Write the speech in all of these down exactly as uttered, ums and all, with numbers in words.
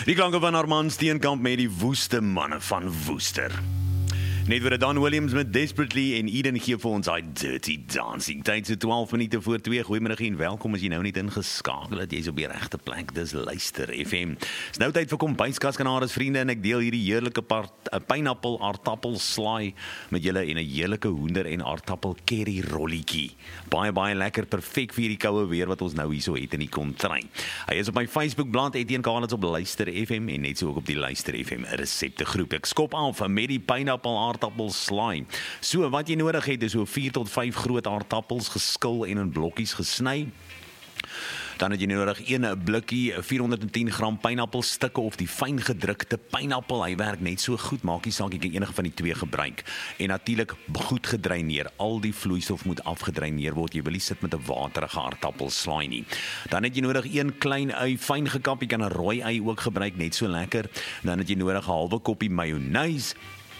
Die klanke van Armand Steenkamp met die woeste manne van Woester. Net weer Dan Williams met Desperately en Eden gee vir ons daai Dirty Dancing. Tyd so twaalf minute voor twee. Goeiemiddag en welkom as jy nou net ingeskakel het. Jy's op die regte plek. Dis Luister F M. Dis nou tyd vir kombuiskaskanades vriende en ek deel hierdie heerlike pineappel aardappel slaai met julle en 'n heerlike hoender en aardappel curry rolletjie. Baie baie lekker, perfek vir hierdie koue weer wat ons nou hierso het in die kontrein. Hy is op my Facebook bladsy Etienne Karlitz op Luister F M en net so ook op die Luister F M resepte groep. Ek skop af met die pineappel aardappel slaai. So wat jy nodig het is so vier tot vyf groot aardappels geskil en in blokkies gesny. Dan het jy nodig een blikkie vierhonderdtien gram pineappelstukke of die fyn gedrukte pineappel. Hy werk net so goed, maak nie saak, jy kan enige van die twee gebruik. En natuurlik goed gedreineer. Al die vloeistof moet afgedreineer word. Jy wil nie sit met 'n waterige aardappelslaai nie. Dan het jy nodig een klein ui, fyn gekap. Jy kan 'n rooi ui ook gebruik, net so lekker. Dan het jy nodig 'n halwe koppie mayonnaise.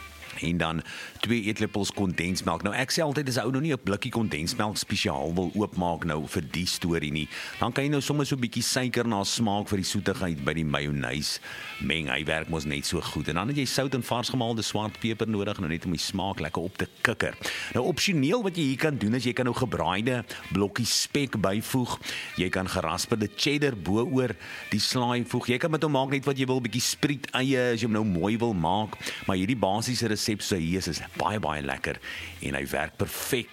En dan twee eetlepels kondensmelk. Nou ek sê altyd as 'n ou nou nie 'n blikkie kondensmelk spesiaal wil oopmaak nou vir die storie nie, dan kan jy nou sommer so 'n bietjie suiker na smaak vir die soetigheid by die mayonnaise meng. Hy werk mos net so goed. En dan het jy sout en vars gemaalde swart peper nodig, nou net om die smaak lekker op te kikker. Nou opsioneel wat jy hier kan doen is jy kan nou gebraaide blokkies spek byvoeg. Jy kan gerasperde cheddar bo-oor die slaai voeg. Jy kan met hom maak net wat jy wil, bietjie spriet eie as jy hom nou mooi wil maak, maar hierdie basiese resep so hier is, is baie baie lekker en hy werk perfek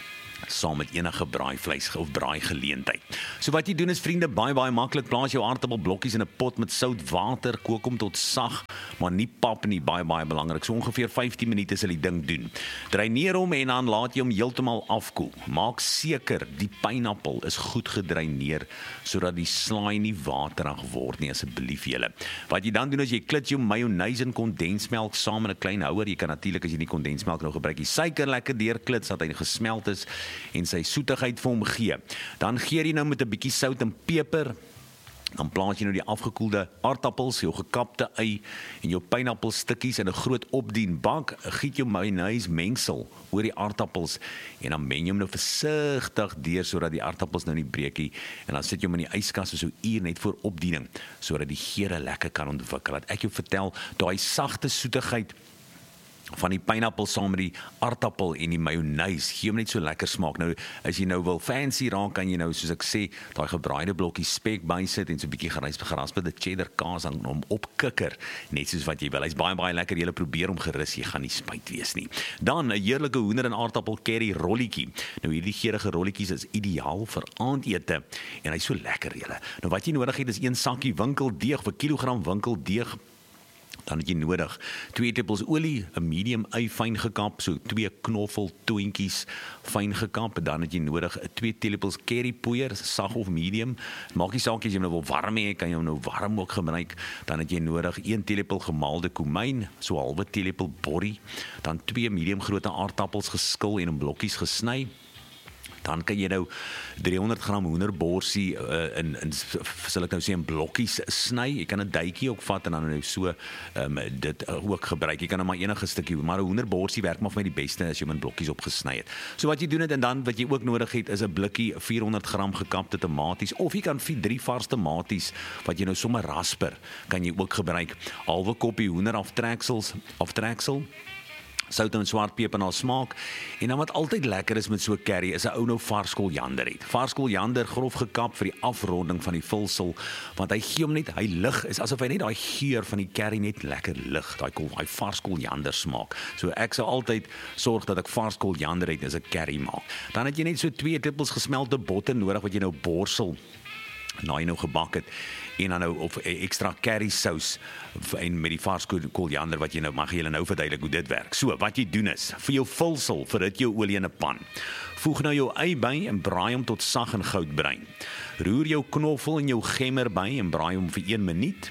saam met enige braaivleis of braai geleentheid. So wat jy doen is vriende, baie baie maklik, plaas jou aardappelblokkies in 'n pot met sout water, kook hom tot sag, maar nie pap nie, baie baie belangrik. So ongeveer vyftien minute sal die ding doen. Dreineer hom en dan laat jy hom heeltemal afkoel. Maak seker die pineappel is goed gedreineer sodat die slaai nie waterig word nie, asseblief julle. Wat jy dan doen is jy klit jou mayonnaise en kondensmelk saam in 'n klein houer. Jy kan natuurlik as jy nie kondensmelk nou gebruik, die suiker lekker deurklit sodat hy gesmelt is en sy soetigheid vir hom gee. Dan gee jy nou met 'n bietjie sout en peper. Dan plaas jy nou die afgekoelde aardappels, jou gekapte ui en jou pineappelstukkies in 'n groot opdienbak. Giet jou mayonnaise mengsel oor die aardappels en dan meng jy hom nou versigtig deur sodat die aardappels nou nie breek nie. En dan sit jy hom in die yskas so 'n uur net voor opdiening sodat die geure lekker kan ontwikkel. Laat ek jou vertel, daai sagte soetigheid van die pineappel saam met die aardappel en die mayonnaise gee hom net so lekker smaak. Nou as jy nou wil fancy raak, kan jy nou soos ek sê, daai gebraaide blokkie spek bysit en so 'n bietjie gerasperde cheddar kaas aan hom opkikker, net soos wat jy wil. Hy's baie baie lekker. Jy probeer hom gerus, jy gaan nie spyt wees nie. Dan 'n heerlike hoender en aardappel curry rolletjie. Nou hierdie geurende rolletjies is ideaal vir aandete en hy's so lekker julle. Nou wat jy nodig het is een sakkie winkeldeeg, vir kilogram winkeldeeg. Dan het jy nodig twee lepels olie, 'n medium ui fyn gekap, so twee knoffel toentjies fyn gekap. Dan het jy nodig twee teelepels currypoeier, sag of medium. Maak nie saak as jy hom nou wil warm hê, kan jy hom nou warm ook gebruik. Dan het jy nodig een teelepel gemaalde komyn, so 'n halwe teelepel borrie. Dan twee medium grootte aardappels geskil en in blokkies gesny. Dan kan jy nou driehonderd gram hoenderborsie uh, in, in sal ek nou sê in blokkies sny. Jy kan 'n duitjie ook vat en dan nou so um, dit uh, ook gebruik. Jy kan nou maar enige stukkie, maar 'n hoenderborsie werk maar vir my die beste as jy hom in blokkies opgesny het. So wat jy doen het en dan wat jy ook nodig het is 'n blikkie vierhonderd gram gekapte tomaties of jy kan vir drie vars tomaties wat jy nou sommer rasper kan jy ook gebruik. Halwe koppie hoender aftreksels, aftreksel. Sout en swart peper na smaak. En dan wat altyd lekker is met so curry is 'n ou nou vars koriander het. Vars koriander grof gekap vir die afronding van die vulsel, want hy gee hom net, hy lig, is asof hy net daai geur van die curry net lekker lig, daai daai vars koriander smaak. So ek sou altyd sorg dat ek vars koriander het as ek curry maak. Dan het jy net so twee lepels gesmelte botter nodig wat jy nou borsel na jy nou gebak het en dan nou of ekstra curry sous en met die vars koriander wat jy nou mag jy nou verduidelik hoe dit werk. So wat jy doen is vir jou vulsel, verhit jou olie in 'n pan. Voeg nou jou ui by en braai hom tot sag en goudbruin. Roer jou knoffel en jou gemmer by en braai hom vir een minuut.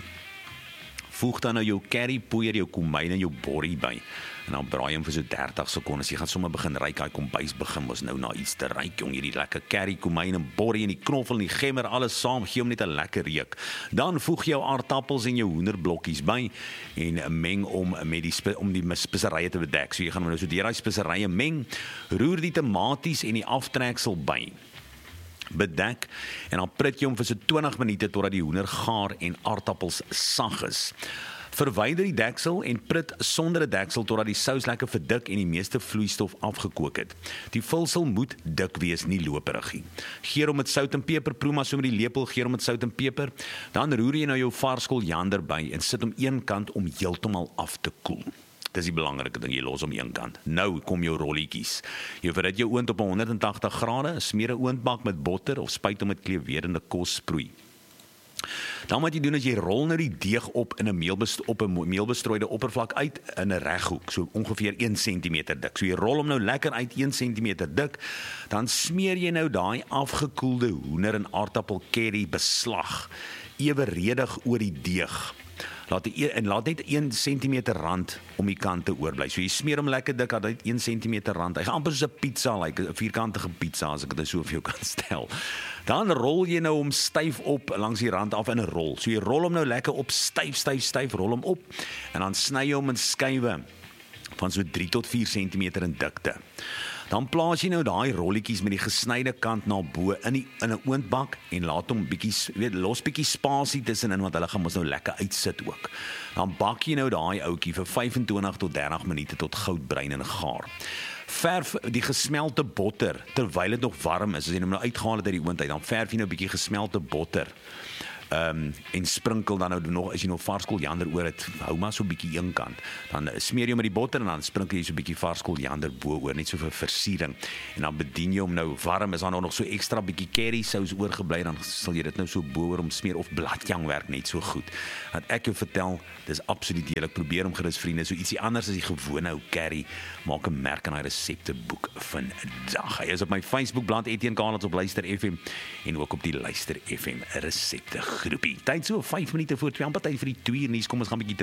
Voeg dan nou jou currypoeier, jou komyn en jou borrie by. En dan braai hom vir so dertig sekondes. Jy gaan sommer begin ruik, hy kombuis begin mos nou na iets te ruik, jong, hierdie lekker curry, komyn en borrie en die knoffel en die gemmer, alles saam, gee hom net 'n lekker reuk. Dan voeg jou aardappels en jou hoenderblokkies by en meng om met die om die speserye te bedek. So jy gaan nou so deur daai speserye meng, roer die tomaties en die aftreksel by. bedek en dan prit jy hom vir so twintig minute totdat die hoender gaar en aardappels sag is. Verwyder die deksel en prit sonder 'n deksel totdat die sous lekker verdik en die meeste vloeistof afgekook het. Die vulsel moet dik wees, nie loperig nie. Geer hom met sout en peper, proe maar so met die lepel, geer hom met sout en peper. Dan roer jy nou jou vars koriander by en sit hom een kant om heeltemal af te koel. Dis die belangrike ding, jy los hom een kant. Nou kom jou rolletjies. Jy verhit jou oond op honderd en tagtig grade, smeer 'n oondbak met botter of spuit hom met kleurwerende kos sproei. Dan wat jy doen is jy rol nou die deeg op in 'n meelbest, op 'n meelbestrooide oppervlak uit in 'n reghoek, so ongeveer een sentimeter dik. So jy rol hom nou lekker uit een sentimeter dik, dan smeer jy nou daai afgekoelde hoender en aardappel curry beslag eweredig oor die deeg. Laat die, en laat net een sentimeter rand om die kante oorbly. So jy smeer hom lekker dik, dat een sentimeter rand. Hy gaan amper soos 'n pizza, like 'n vierkantige pizza as ek dit so vir jou kan stel. Dan rol jy nou hom styf op langs die rand af in 'n rol. So jy rol hom nou lekker op, styf, styf, styf, rol hom op en dan sny jy hom in skywe van so drie tot vier sentimeter in dikte. Dan plaas jy nou daai rolletjies met die gesnyde kant na bo in die in 'n oondbak en laat hom bietjie, weet, los bietjie spasie tussenin want hulle gaan mos nou lekker uitsit ook. Dan bak jy nou daai ouetjie vir vyf en twintig tot dertig minute tot goudbruin en gaar. Verf die gesmelte botter terwyl dit nog warm is. As jy hom nou uitgehaal het uit die oond uit, dan verf jy nou 'n bietjie gesmelte botter. Um, en sprinkel dan nou nog, as jy nog vars koriander oor het, hou maar so 'n bietjie een kant. Dan smeer jy hom met die botter en dan sprinkel jy so 'n bietjie vars koriander bo oor, net so vir versiering. En dan bedien jy hom nou warm, is dan nog so ekstra bietjie curry sous oorgebly, dan sal jy dit nou so bo oor hom smeer, of bladjang werk net so goed. Want ek jou vertel, dis absoluut heerlik. Probeer hom gerus, vriende. So ietsie anders as die gewone ou curry. Maak 'n merk in daai resepteboek vandag. Hy is op my Facebook bladsy Etienne Kanaerts op Luister F M en ook op die Luister F M resepte groepie. Tyd so vyf minute voor twee, amper tyd vir die twee nuus. Kom ons gaan 'n bietjie